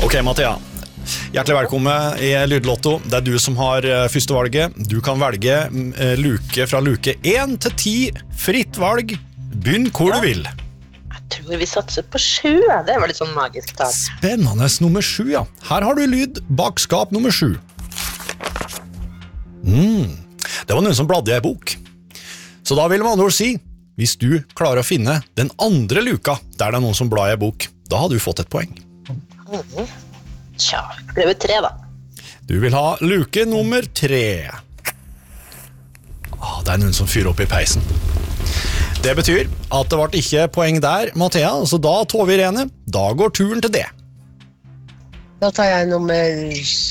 Ok, Mathea. Hjertelig velkommen i Lydlotto. Det du som har første valget. Du kan velge luke fra luke 1 til 10. Fritt valg. Begynn hvor du vil. Jeg tror vi satser på 7. Det var litt sånn magisk tall. Spennende nummer 7, ja. Her har du lyd bak skap nummer 7. Det var noen som bladde i en bok. Så da vil man ord si, hvis du klarer å finne den andre luka der det er noen som blar i en bok, da har du fått et poeng. Tja, det er 3 da. Du vil ha luke nummer 3. Det er noen som fyrer opp i peisen. Det betyr at det ble ikke poeng der, Mathea, så da tar vi rene. Da går turen til det. Da tar jeg nummer